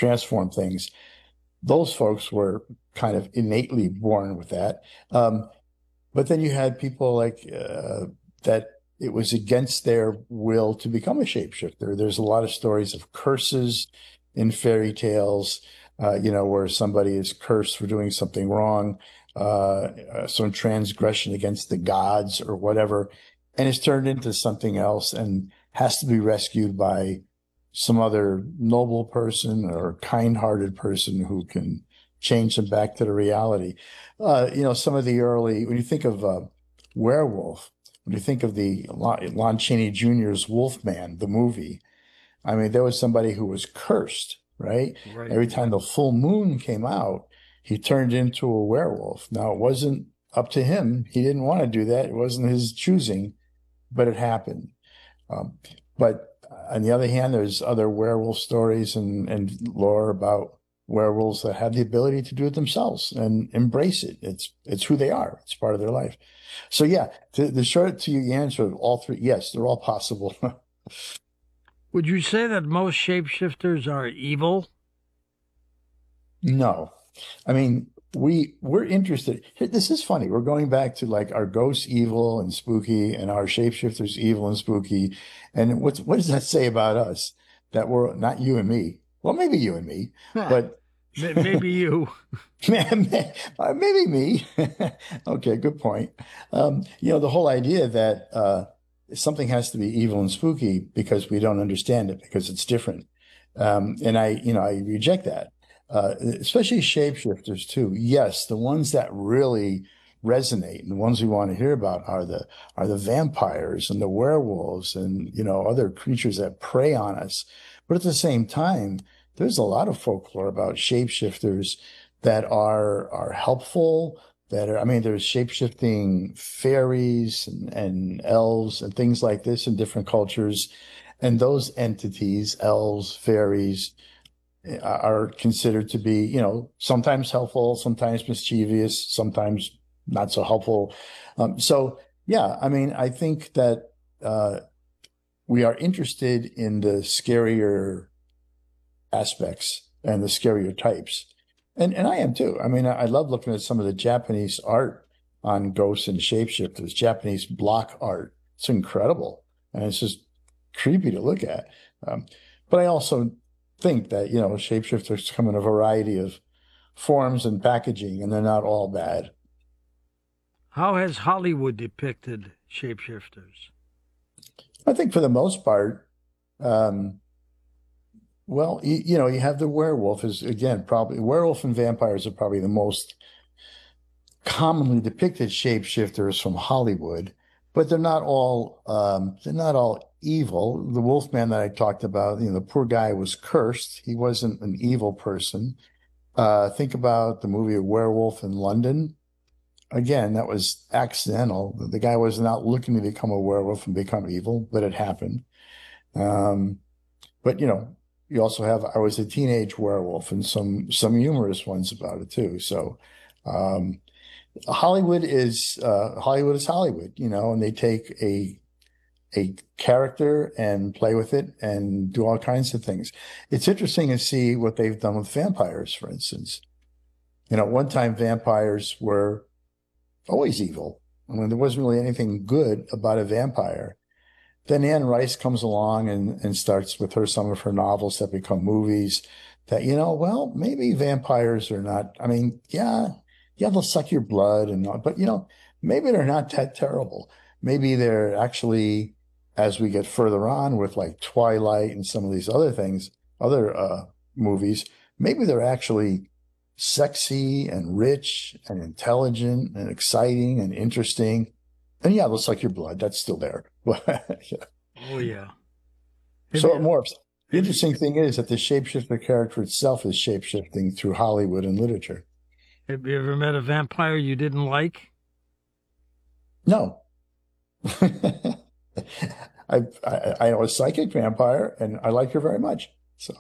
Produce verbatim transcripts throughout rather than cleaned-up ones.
transform things. Those folks were kind of innately born with that. Um, but then you had people like uh, that it was against their will to become a shapeshifter. There's a lot of stories of curses in fairy tales, uh, you know, where somebody is cursed for doing something wrong, uh, uh, some transgression against the gods or whatever, and it's turned into something else and has to be rescued by some other noble person or kind-hearted person who can change them back to the reality. Uh, you know, some of the early, when you think of uh, werewolf, when you think of the Lon, Lon Chaney Junior's Wolfman, the movie, I mean, there was somebody who was cursed, right? Right. Every time the full moon came out, he turned into a werewolf. Now, it wasn't up to him. He didn't want to do that. It wasn't his choosing, but it happened. Um, but on the other hand, there's other werewolf stories and, and lore about werewolves that have the ability to do it themselves and embrace it. It's it's who they are. It's part of their life. So yeah, to, the short to your answer of all three, yes, they're all possible. Would you say that most shapeshifters are evil? No, I mean we we're interested. This is funny. We're going back to like our ghosts evil and spooky, and our shapeshifters evil and spooky. And what's what does that say about us? That we're not you and me. Well, maybe you and me, but Maybe you. uh, maybe me. Okay, good point. Um, you know, the whole idea that uh, something has to be evil and spooky because we don't understand it because it's different. Um, and I, you know, I reject that, uh, especially shapeshifters too. Yes, the ones that really resonate and the ones we want to hear about are the are the vampires and the werewolves and you know other creatures that prey on us. But at the same time, there's a lot of folklore about shapeshifters that are are helpful, that are, I mean, there's shapeshifting fairies and, and elves and things like this in different cultures. And those entities, elves, fairies, uh, are considered to be, you know, sometimes helpful, sometimes mischievous, sometimes not so helpful. Um, so, yeah, I mean, I think that uh, we are interested in the scarier aspects and the scarier types. And and I am too. I mean, I, I love looking at some of the Japanese art on ghosts and shapeshifters, Japanese block art. It's incredible. And it's just creepy to look at. Um, but I also think that, you know, shapeshifters come in a variety of forms and packaging, and they're not all bad. How has Hollywood depicted shapeshifters? I think for the most part, um, well, you, you know, you have the werewolf is again probably werewolf and vampires are probably the most commonly depicted shapeshifters from Hollywood, but they're not all um, they're not all evil. The Wolfman that I talked about, you know, the poor guy was cursed. He wasn't an evil person. Uh, think about the movie Werewolf in London. Again, that was accidental. The guy was not looking to become a werewolf and become evil, but it happened. Um, but you know, you also have I was a teenage werewolf and some some humorous ones about it too. So um, Hollywood is uh, Hollywood is Hollywood, you know, and they take a a character and play with it and do all kinds of things. It's interesting to see what they've done with vampires, for instance. You know, at one time vampires were always evil. I mean, there wasn't really anything good about a vampire. Then Anne Rice comes along and, and starts with her some of her novels that become movies that, you know, well, maybe vampires are not, I mean, yeah, yeah, they'll suck your blood and all, but you know, maybe they're not that terrible. Maybe they're actually, as we get further on with like Twilight and some of these other things, other uh, movies, maybe they're actually sexy and rich and intelligent and exciting and interesting. And yeah, looks like your blood. That's still there. Yeah. Oh yeah. Have So it you, morphs. The have you, interesting thing is that the shapeshifter character itself is shapeshifting through Hollywood and literature. have you ever met a vampire you didn't like? No. I, I I know a psychic vampire and I like her very much. So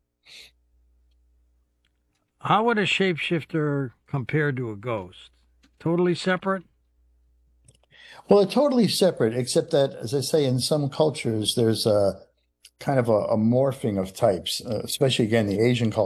How would a shapeshifter compare to a ghost? Totally separate? well, they're totally separate, except that, as I say, in some cultures, there's a kind of a, a morphing of types, uh, especially again the Asian culture.